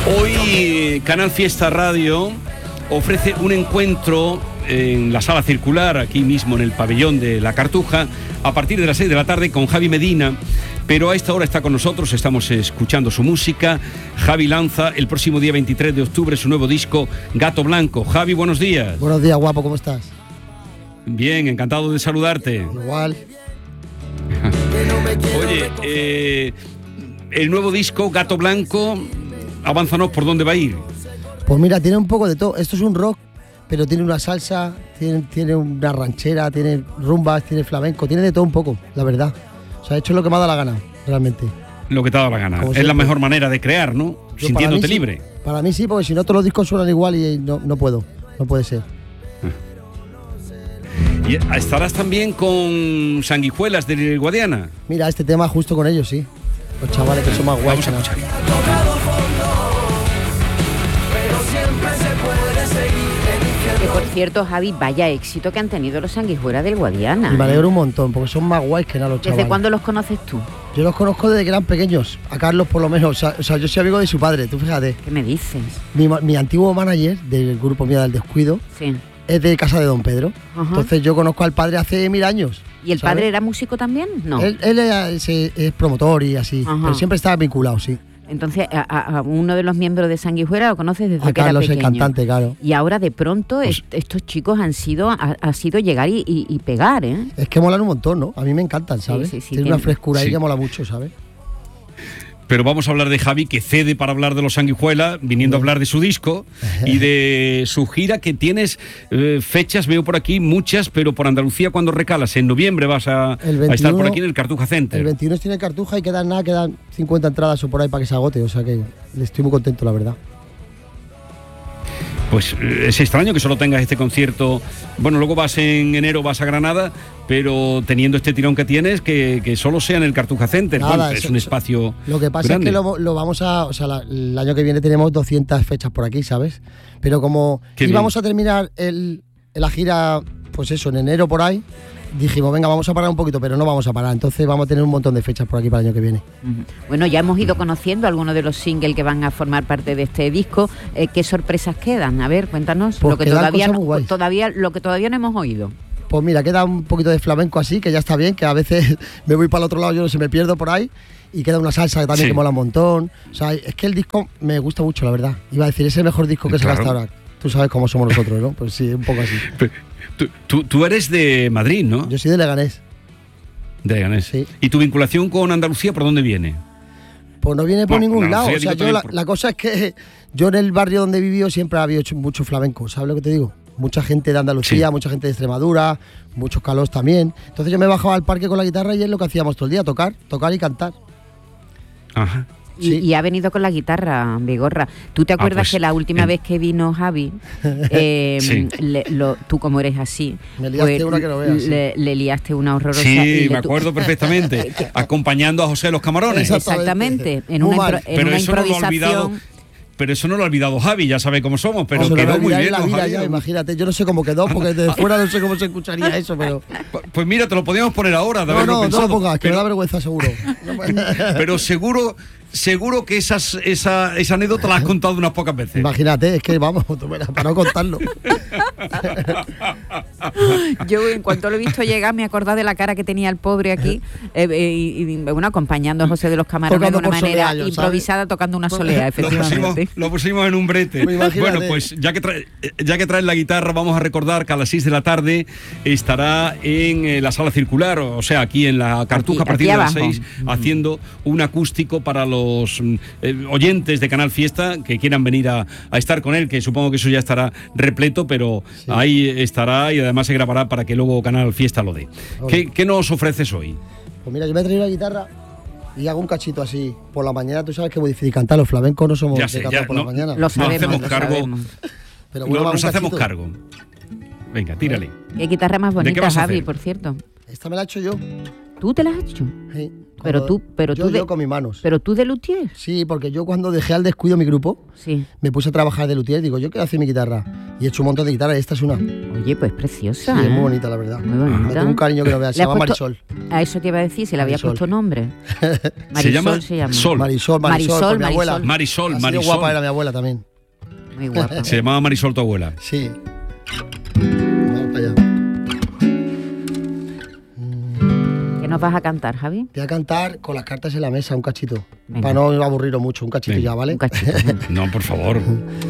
Hoy Canal Fiesta Radio ofrece un encuentro en la sala circular, aquí mismo en el pabellón de La Cartuja, a partir de las 6 de la tarde con Javi Medina, pero a esta hora está con nosotros, estamos escuchando su música. Javi lanza el próximo día 23 de octubre su nuevo disco, Gato Blanco. Javi, buenos días. Buenos días, guapo, ¿cómo estás? Bien, encantado de saludarte. Igual. Oye, el nuevo disco, Gato Blanco, avánzanos por dónde va a ir. Pues mira, tiene un poco de todo. Esto es un rock, pero tiene una salsa, tiene una ranchera, tiene rumbas, tiene flamenco, tiene de todo un poco, la verdad. O sea, he hecho lo que me ha dado la gana, realmente. Lo que te ha dado la gana. Es la mejor manera de crear, ¿no? Yo, sintiéndote sí, libre. Para mí sí, porque si no todos los discos suenan igual y no puedo, no puede ser. ¿Y estarás también con Sanguijuelas de Guadiana? Mira, este tema justo con ellos, sí. Los chavales que son más guays. Vamos a escuchar. Que por cierto, Javi, vaya éxito que han tenido los Sanguijuelas del Guadiana. Y me alegro un montón, porque son más guays que nada los chavales. ¿Desde cuándo los conoces tú? Yo los conozco desde que eran pequeños, a Carlos por lo menos. O sea, yo soy amigo de su padre, tú fíjate. ¿Qué me dices? Mi antiguo manager del grupo Mía del Descuido, Sí. es de Casa de Don Pedro. Ajá. Entonces yo conozco al padre hace 1000 años. ¿Y el ¿sabes? padre era músico también? No. Él es promotor y así, Ajá. pero siempre estaba vinculado, sí. Entonces, a uno de los miembros de Sanguijuela lo conoces desde A que Carlos, era el pequeño. cantante, claro. Y ahora de pronto estos chicos ha sido llegar y pegar, ¿eh? Es que molan un montón, ¿no? A mí me encantan, ¿sabes? Sí, Tiene una frescura ahí sí. que mola mucho, ¿sabes? Pero vamos a hablar de Javi, que cede para hablar de los Sanguijuelas, viniendo a hablar de su disco y de su gira, que tienes fechas, veo por aquí muchas, pero por Andalucía, ¿cuándo recalas? En noviembre vas a estar por aquí en el Cartuja Center. El 21 tiene Cartuja y quedan 50 entradas o por ahí para que se agote, o sea que estoy muy contento, la verdad. Pues es extraño que solo tengas este concierto. Bueno, luego vas en enero, vas a Granada, pero teniendo este tirón que tienes, que solo sea en el Cartuja Center. Nada, bueno, es un espacio Lo que pasa grande. es que lo vamos a... O sea, el año que viene tenemos 200 fechas por aquí, ¿sabes? Pero como Qué íbamos bien. a terminar la gira, pues eso, en enero por ahí, dijimos, venga, vamos a parar un poquito, pero no vamos a parar. Entonces vamos a tener un montón de fechas por aquí para el año que viene. Ujú. Bueno, ya hemos ido conociendo algunos de los singles que van a formar parte de este disco. ¿Qué sorpresas quedan? A ver, cuéntanos Pues lo que quedan todavía cosas muy guays. lo que todavía no hemos oído. Pues mira, queda un poquito de flamenco así, que ya está bien, que a veces me voy para el otro lado, yo no sé, me pierdo por ahí. Y queda una salsa que también Sí. que mola un montón. O sea, es que el disco me gusta mucho, la verdad. Iba a decir, es el mejor disco que se Claro. hasta ahora. Tú sabes cómo somos nosotros, ¿no? Pues sí, un poco así. Tú eres de Madrid, ¿no? Yo soy de Leganés. De Leganés. Sí. ¿Y tu vinculación con Andalucía por dónde viene? Pues no viene por Bueno, ningún no, lado. sí, O sea, digo yo también la cosa es que yo en el barrio donde he vivido siempre ha habido mucho flamenco, ¿sabes lo que te digo? Mucha gente de Andalucía, Sí. mucha gente de Extremadura, muchos calos también. Entonces yo me bajaba al parque con la guitarra y es lo que hacíamos todo el día, tocar y cantar. Ajá. Sí. Y ha venido con la guitarra, Vigorra. ¿Tú te acuerdas pues, que la última vez que vino Javi, Sí. tú como eres así, Me liaste una que no veas, sí. le liaste una horrorosa? Sí, y me acuerdo perfectamente. Acompañando a José de los Camarones. Exactamente, en Muy una, mal. en Pero una eso no lo ha olvidado. improvisación. Pero eso no lo ha olvidado Javi, ya sabe cómo somos, pero Se me va a quedó muy olvidar bien. en la ¿no, vida Javi? ya, imagínate, yo no sé cómo quedó, porque desde fuera no sé cómo se escucharía eso, pero... Pues mira, te lo podíamos poner ahora, de haberlo No pensado. lo pongas, que me pero, da vergüenza seguro. pero seguro que esa anécdota la has contado unas pocas veces. Imagínate, es que vamos, tú verás, para no contarlo. Yo en cuanto lo he visto llegar me he acordado de la cara que tenía el pobre aquí, bueno, acompañando a José de los Camarones Tocando de una por manera soleayo, ¿sabes? improvisada, tocando una solea, efectivamente. Lo pusimos en un brete. Pues imagínate. Bueno, pues ya que traes la guitarra, vamos a recordar que a las 6 de la tarde estará en la sala circular, o sea, aquí en la Cartuja, Aquí a partir de las abajo. 6, haciendo un acústico para los oyentes de Canal Fiesta que quieran venir a estar con él, que supongo que eso ya estará repleto, pero Sí. ahí estará y además se grabará para que luego Canal Fiesta lo dé. ¿Qué nos ofreces hoy? Pues mira, yo me he traído la guitarra y hago un cachito así. Por la mañana, tú sabes que es muy difícil cantar, los flamencos no somos Ya de sé, cantar ya, por no, la mañana. Lo sabemos, hacemos lo cargo. sabemos. Pero bueno, Nos va un hacemos cachito. cargo. Venga, tírale. Qué guitarra más ¿De qué bonita, vas a Javi, hacer? por cierto. Esta me la he hecho yo. ¿Tú te la has hecho? Sí. Yo con mis manos. Pero tú de luthier. Sí, porque yo cuando dejé al descuido mi grupo, Sí. me puse a trabajar de luthier. Digo, yo quiero hacer mi guitarra. Y he hecho un montón de guitarras. Esta es una. Oye, pues preciosa. Sí, ¿eh? es muy bonita, la verdad. Muy bonita. Me tengo un cariño que no veas. Se ¿Le has llama puesto- Marisol. A eso te iba a decir, si le había Marisol. puesto nombre. Se llama Marisol. Sol. Marisol, por Marisol, mi abuela. Marisol, Así de Marisol. guapa era mi abuela también. Muy guapa. Se llamaba Marisol tu abuela. Sí. Vamos para allá. ¿Qué nos vas a cantar, Javi? Voy a cantar con las cartas en la mesa, un cachito. Venga. Para no aburrirlo mucho, un cachito Venga. ya, ¿vale? Un cachito. No, por favor.